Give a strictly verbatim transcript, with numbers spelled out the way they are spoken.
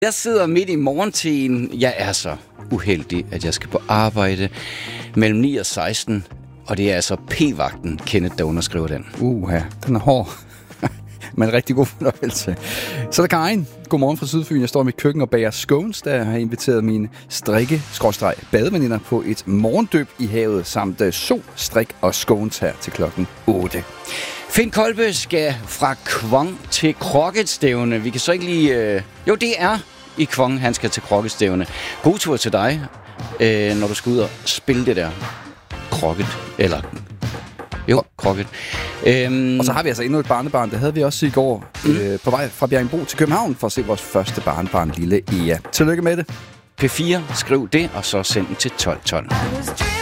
Jeg sidder midt i morgentiden. Jeg er så uheldig, at jeg skal på arbejde mellem ni og seksten. Og det er altså P-vagten, Kenneth, der underskriver den. Uha, den er hård. Men rigtig god fornøjelse. Så er der Karin. Godmorgen fra Sydfyn. Jeg står i mit køkken og bager scones, der har inviteret mine strikke-badeveninder på et morgendøb i havet, samt sol, strik og scones her til klokken otte. Finn Kolbe skal fra Kvong til Krokketstævne. Vi kan så ikke lige... Øh... Jo, det er i Kvong, han skal til Krokketstævne. God tur til dig, øh, når du skal ud og spille det der krokket, eller... Jo, krokket. Øhm... Og så har vi altså endnu et barnebarn. Det havde vi også i går mm. øh, på vej fra Bjerringbro til København for at se vores første barnebarn, lille Ea. Tillykke med det. P fire, skriv det, og så send den til tolv tolv.